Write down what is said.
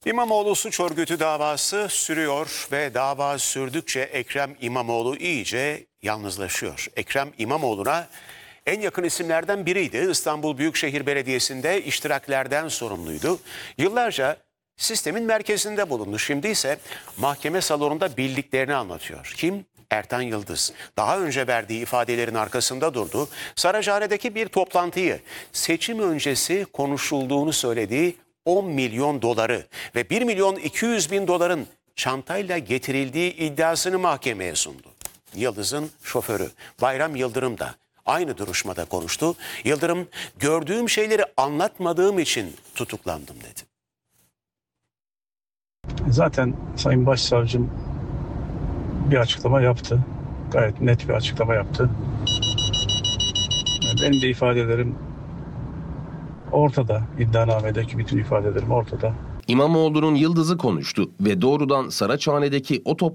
İmamoğlu suç örgütü davası sürüyor ve dava sürdükçe Ekrem İmamoğlu iyice yalnızlaşıyor. Ekrem İmamoğlu'na en yakın isimlerden biriydi. İstanbul Büyükşehir Belediyesi'nde iştiraklerden sorumluydu. Yıllarca sistemin merkezinde bulundu. Şimdi ise mahkeme salonunda bildiklerini anlatıyor. Kim? Ertan Yıldız. Daha önce verdiği ifadelerin arkasında durdu. Saraçhane'deki bir toplantıyı seçim öncesi konuşulduğunu söylediği 10 milyon doları ve 1 milyon 200 bin doların çantayla getirildiği iddiasını mahkemeye sundu. Yıldız'ın şoförü Bayram Yıldırım da aynı duruşmada konuştu. Yıldırım, gördüğüm şeyleri anlatmadığım için tutuklandım dedi. Zaten Sayın Başsavcım bir açıklama yaptı. Gayet net bir açıklama yaptı. Benim de ifadelerim ortada. İddianamedeki bütün ifadelerim ortada. İmamoğlu'nun Yıldız'ı konuştu ve doğrudan Saraçhane'deki o